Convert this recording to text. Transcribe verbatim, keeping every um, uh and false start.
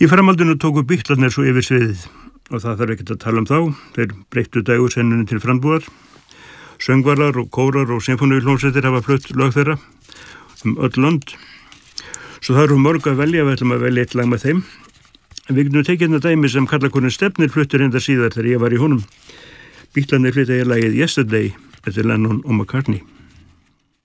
Í framhaldinu tóku Bítlarnir svo yfir sviðið og það þarf ekkert að tala um þá. Þeir breyttu dægursennunni til frambúðar. Söngvarar og kórar og sinfóníuhljómsveitir hafa flutt lög þeirra um öll lönd. Svo það eru mörg að velja, við ætlum að velja eitt lag með þeim. En við getum tekið þetta dæmi sem karlakórinn Stefnir fluttur enda síðar þegar ég var í honum. Bítlarnir flytja í lagið Yesterday eftir Lennon og McCartney.